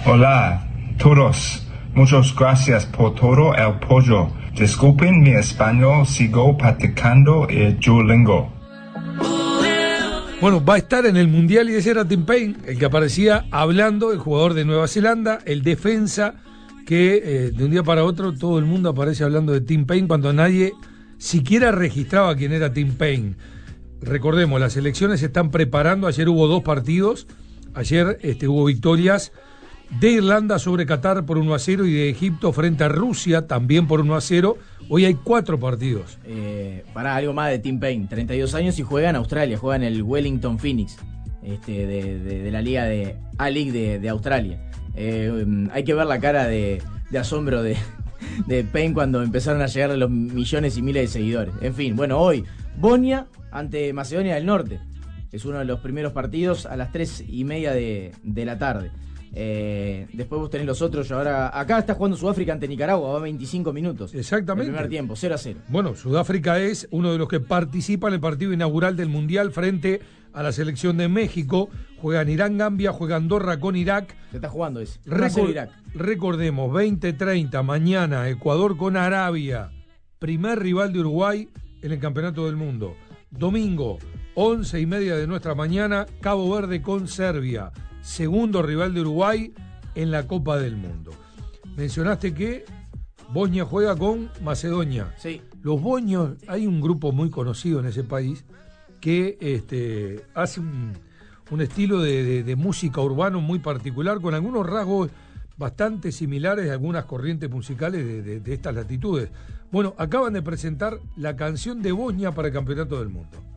Hola, todos. Muchas gracias por todo el apoyo. Disculpen mi español, sigo practicando el Duolingo. Bueno, va a estar en el Mundial y ese era Tim Payne, el que aparecía hablando, el jugador de Nueva Zelanda, el defensa, que de un día para otro todo el mundo aparece hablando de Tim Payne cuando nadie siquiera registraba quién era Tim Payne. Recordemos, las elecciones se están preparando, ayer hubo 2 partidos, ayer hubo victorias de Irlanda sobre Qatar por 1-0 y de Egipto frente a Rusia también por 1-0. Hoy hay 4 partidos. Para algo más de Tim Payne, 32 años y juega en Australia, juega en el Wellington Phoenix, de la liga de A-League de Australia. Hay que ver la cara de asombro de Payne cuando empezaron a llegar los millones y miles de seguidores. En fin, bueno, hoy Bosnia ante Macedonia del Norte. Es uno de los primeros partidos a las 3:30 de la tarde. Después vos tenés los otros. Ahora acá está jugando Sudáfrica ante Nicaragua, va 25 minutos. Exactamente. El primer tiempo, 0-0. Bueno, Sudáfrica es uno de los que participa en el partido inaugural del Mundial frente a la selección de México. Juegan Irán-Gambia, juegan Andorra con Irak. Se está jugando ese. Irak. Recordemos, 20:30 mañana, Ecuador con Arabia. Primer rival de Uruguay en el Campeonato del Mundo. Domingo, 11:30 de nuestra mañana, Cabo Verde con Serbia. Segundo rival de Uruguay en la Copa del Mundo. Mencionaste que Bosnia juega con Macedonia. Sí. Los bosnios, hay un grupo muy conocido en ese país que hace un estilo de música urbano muy particular, con algunos rasgos bastante similares a algunas corrientes musicales de estas latitudes. Bueno, acaban de presentar la canción de Bosnia para el Campeonato del Mundo.